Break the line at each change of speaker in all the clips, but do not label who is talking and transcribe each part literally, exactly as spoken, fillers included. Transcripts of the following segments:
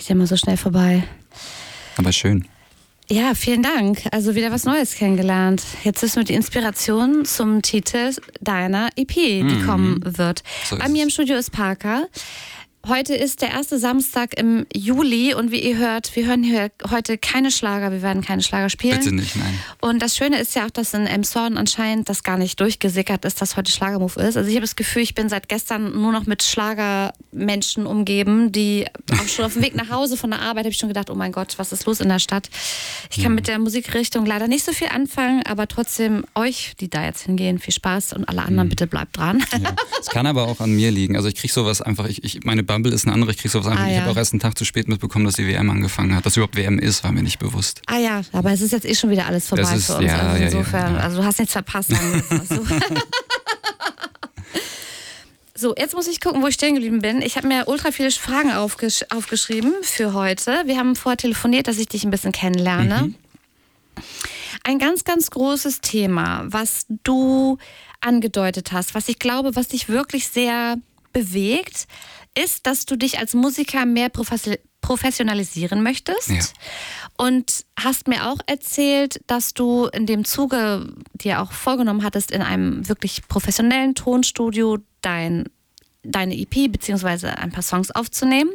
ja immer so schnell vorbei.
Aber schön.
Ja, vielen Dank. Also wieder was Neues kennengelernt. Jetzt ist nur die Inspiration zum Titel deiner E P, die mhm. kommen wird. So Bei mir im Studio ist Parker. Heute ist der erste Samstag im Juli und wie ihr hört, wir hören hier heute keine Schlager, wir werden keine Schlager spielen.
Bitte nicht, nein.
Und das Schöne ist ja auch, dass in Elmshorn anscheinend das gar nicht durchgesickert ist, dass heute Schlagermove ist. Also ich habe das Gefühl, ich bin seit gestern nur noch mit Schlagermenschen umgeben, die auch schon auf dem Weg nach Hause von der Arbeit habe ich schon gedacht, oh mein Gott, was ist los in der Stadt? Ich kann mhm. mit der Musikrichtung leider nicht so viel anfangen, aber trotzdem euch, die da jetzt hingehen, viel Spaß und alle anderen, mhm. bitte bleibt dran.
Ja. Es kann aber auch an mir liegen. Also ich kriege sowas einfach, ich, ich meine Bumble ist eine andere, ich kriege sowas einfach. Ah, ja. Ich habe auch erst einen Tag zu spät mitbekommen, dass die W M angefangen hat. Dass überhaupt W M ist, war mir nicht bewusst.
Ah ja, aber es ist jetzt eh schon wieder alles vorbei
ist,
für uns.
Ja,
also insofern,
ja, ja.
also du hast nichts verpasst. So. So, jetzt muss ich gucken, wo ich stehen geblieben bin. Ich habe mir ultra viele Fragen aufgesch- aufgeschrieben für heute. Wir haben vorher telefoniert, dass ich dich ein bisschen kennenlerne. Mhm. Ein ganz, ganz großes Thema, was du angedeutet hast, was ich glaube, was dich wirklich sehr bewegt, ist, dass du dich als Musiker mehr profes- professionalisieren möchtest. Ja. Und hast mir auch erzählt, dass du in dem Zuge dir auch vorgenommen hattest, in einem wirklich professionellen Tonstudio dein, deine E P bzw. ein paar Songs aufzunehmen.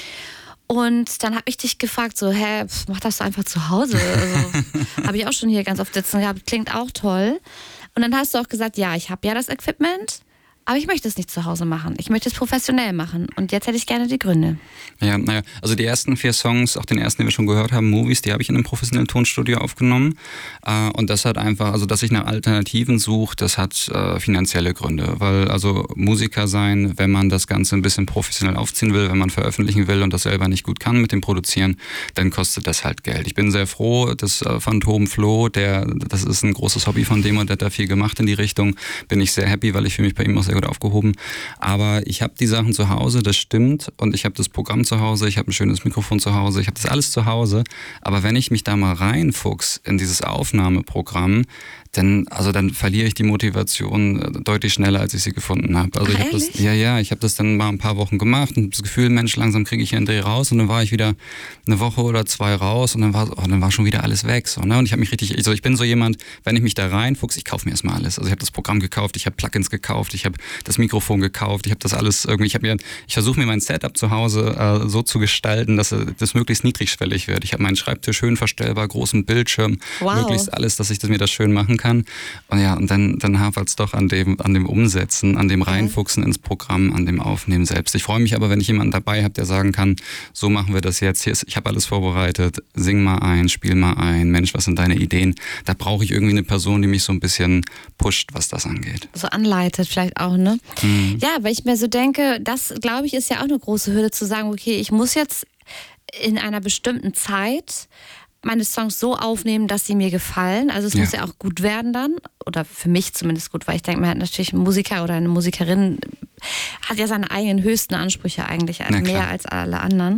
Und dann habe ich dich gefragt, so, hä, mach das doch einfach zu Hause. Also, habe ich auch schon hier ganz oft sitzen gehabt, klingt auch toll. Und dann hast du auch gesagt, ja, ich habe ja das Equipment, aber ich möchte es nicht zu Hause machen. Ich möchte es professionell machen. Und jetzt hätte ich gerne die Gründe.
Ja, naja, also die ersten vier Songs, auch den ersten, den wir schon gehört haben, Movies, die habe ich in einem professionellen Tonstudio aufgenommen. Und das hat einfach, also dass ich nach Alternativen suche, das hat äh, finanzielle Gründe. Weil also Musiker sein, wenn man das Ganze ein bisschen professionell aufziehen will, wenn man veröffentlichen will und das selber nicht gut kann mit dem Produzieren, dann kostet das halt Geld. Ich bin sehr froh, dass äh, Phantom Flo, der, das ist ein großes Hobby von dem und der hat da viel gemacht in die Richtung, bin ich sehr happy, weil ich fühle mich bei ihm auch sehr gut aufgehoben. Aber ich habe die Sachen zu Hause, das stimmt. Und ich habe das Programm zu Hause, ich habe ein schönes Mikrofon zu Hause, ich habe das alles zu Hause. Aber wenn ich mich da mal reinfuchs in dieses Aufnahmeprogramm, dann, also dann verliere ich die Motivation deutlich schneller, als ich sie gefunden habe. Also
Ach,
ich habe das, ja, ja, ich habe das dann mal ein paar Wochen gemacht und das Gefühl, Mensch, langsam kriege ich hier einen Dreh raus und dann war ich wieder eine Woche oder zwei raus und dann war, oh, dann war schon wieder alles weg. So, ne? Und ich habe mich richtig, also ich bin so jemand, wenn ich mich da reinfuchs, ich kaufe mir erstmal alles. Also ich habe das Programm gekauft, ich habe Plugins gekauft, ich habe das Mikrofon gekauft, ich habe das alles irgendwie, ich habe mir, ich versuche mir mein Setup zu Hause äh, so zu gestalten, dass das möglichst niedrigschwellig wird. Ich habe meinen Schreibtisch schön verstellbar, großen Bildschirm,
wow.
möglichst alles, dass ich das, mir das schön machen kann. Und ja, und dann, dann hapert es doch an dem, an dem Umsetzen, an dem Reinfuchsen ins Programm, an dem Aufnehmen selbst. Ich freue mich aber, wenn ich jemanden dabei habe, der sagen kann, so machen wir das jetzt. Hier ist, ich habe alles vorbereitet, sing mal ein, spiel mal ein, Mensch, was sind deine Ideen? Da brauche ich irgendwie eine Person, die mich so ein bisschen pusht, was das angeht.
So anleitet vielleicht auch, ne?
Mhm.
Ja, weil ich mir so denke, das, glaube ich, ist ja auch eine große Hürde zu sagen, okay, ich muss jetzt in einer bestimmten Zeit meine Songs so aufnehmen, dass sie mir gefallen. Also es
ja.
muss ja auch gut werden dann. Oder für mich zumindest gut, weil ich denke, man hat natürlich ein Musiker oder eine Musikerin hat ja seine eigenen höchsten Ansprüche eigentlich, mehr als alle anderen.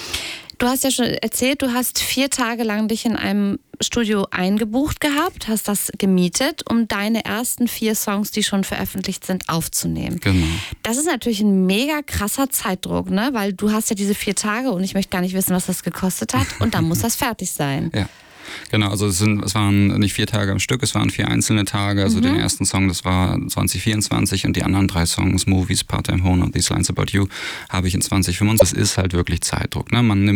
Du hast ja schon erzählt, du hast vier Tage lang dich in einem Studio eingebucht gehabt, hast das gemietet, um deine ersten vier Songs, die schon veröffentlicht sind, aufzunehmen.
Genau.
Das ist natürlich ein mega krasser Zeitdruck, ne? Weil du hast ja diese vier Tage und ich möchte gar nicht wissen, was das gekostet hat und dann muss das fertig sein.
Ja. Genau, also es, sind, es waren nicht vier Tage am Stück, es waren vier einzelne Tage. Also mhm. den ersten Song, das war zwanzig vierundzwanzig und die anderen drei Songs, Movies, Part-Time Home und These Lines About You, habe ich in zwanzig fünfundzwanzig. Das ist halt wirklich Zeitdruck. Ne? Man